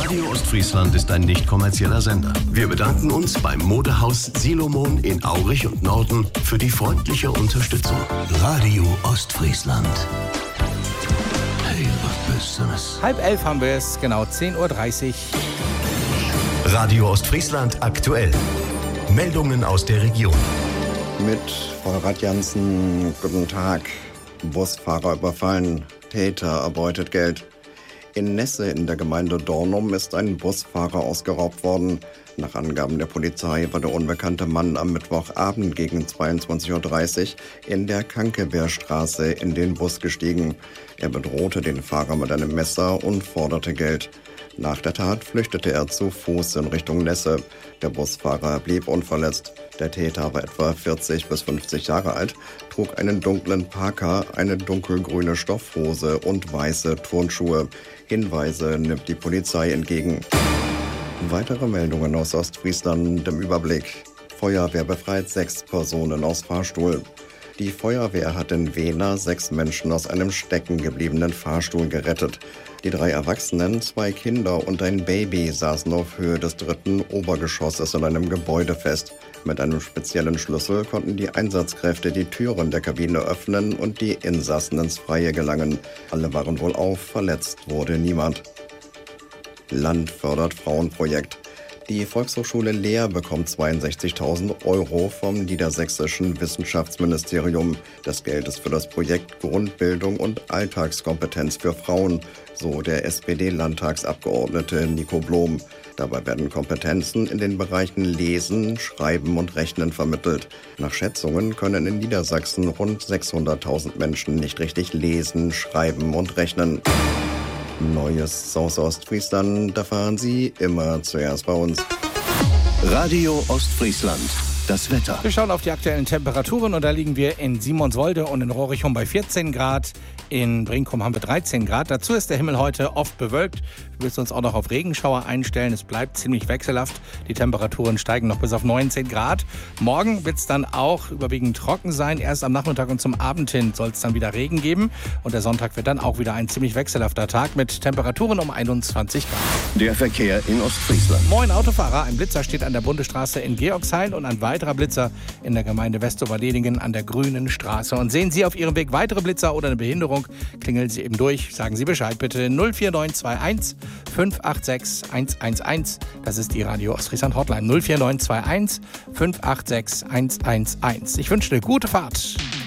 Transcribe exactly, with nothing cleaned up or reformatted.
Radio Ostfriesland ist ein nicht kommerzieller Sender. Wir bedanken uns beim Modehaus Silomon in Aurich und Norden für die freundliche Unterstützung. Radio Ostfriesland. Hey, was Besseres. Halb elf haben wir es, genau zehn Uhr dreißig. Radio Ostfriesland aktuell. Meldungen aus der Region. Mit Volrad Jansen, guten Tag. Busfahrer überfallen, Täter erbeutet Geld. In Nesse in der Gemeinde Dornum ist ein Busfahrer ausgeraubt worden. Nach Angaben der Polizei war der unbekannte Mann am Mittwochabend gegen zweiundzwanzig Uhr dreißig in der Kankeberstraße in den Bus gestiegen. Er bedrohte den Fahrer mit einem Messer und forderte Geld. Nach der Tat flüchtete er zu Fuß in Richtung Nesse. Der Busfahrer blieb unverletzt. Der Täter war etwa vierzig bis fünfzig Jahre alt, trug einen dunklen Parker, eine dunkelgrüne Stoffhose und weiße Turnschuhe. Hinweise nimmt die Polizei entgegen. Weitere Meldungen aus Ostfriesland im Überblick. Feuerwehr befreit sechs Personen aus Fahrstuhl. Die Feuerwehr hat in Wehna sechs Menschen aus einem stecken gebliebenen Fahrstuhl gerettet. Die drei Erwachsenen, zwei Kinder und ein Baby saßen auf Höhe des dritten Obergeschosses in einem Gebäude fest. Mit einem speziellen Schlüssel konnten die Einsatzkräfte die Türen der Kabine öffnen und die Insassen ins Freie gelangen. Alle waren wohlauf, verletzt wurde niemand. Land fördert Frauenprojekt. Die Volkshochschule Leer bekommt zweiundsechzigtausend Euro vom Niedersächsischen Wissenschaftsministerium. Das Geld ist für das Projekt Grundbildung und Alltagskompetenz für Frauen, so der S P D-Landtagsabgeordnete Nico Blom. Dabei werden Kompetenzen in den Bereichen Lesen, Schreiben und Rechnen vermittelt. Nach Schätzungen können in Niedersachsen rund sechshunderttausend Menschen nicht richtig lesen, schreiben und rechnen. Neues aus Ostfriesland erfahren Sie immer zuerst bei uns. Radio Ostfriesland. Das Wetter. Wir schauen auf die aktuellen Temperaturen und da liegen wir in Simonswolde und in Rorichum bei vierzehn Grad. In Brinkum haben wir dreizehn Grad. Dazu ist der Himmel heute oft bewölkt. Wir müssen uns auch noch auf Regenschauer einstellen. Es bleibt ziemlich wechselhaft. Die Temperaturen steigen noch bis auf neunzehn Grad. Morgen wird es dann auch überwiegend trocken sein. Erst am Nachmittag und zum Abend hin soll es dann wieder Regen geben. Und der Sonntag wird dann auch wieder ein ziemlich wechselhafter Tag mit Temperaturen um einundzwanzig Grad. Der Verkehr in Ostfriesland. Moin Autofahrer. Ein Blitzer steht an der Bundesstraße in Georgshain und ein weiterer Blitzer in der Gemeinde Westover-Ledingen an der Grünen Straße. Und sehen Sie auf Ihrem Weg weitere Blitzer oder eine Behinderung, klingeln Sie eben durch. Sagen Sie Bescheid bitte. null vier neun zwei eins fünf acht sechs eins eins eins. Das ist die Radio Ostfriesland Hotline. null vier neun zwei eins fünf acht sechs eins eins eins. Ich wünsche eine gute Fahrt.